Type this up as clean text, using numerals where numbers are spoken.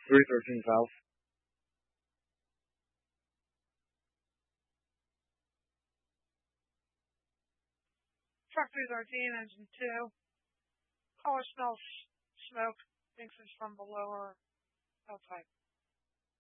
313 South. Truck 313, engine 2. Caller smells smoke. Thinks it's from below or outside.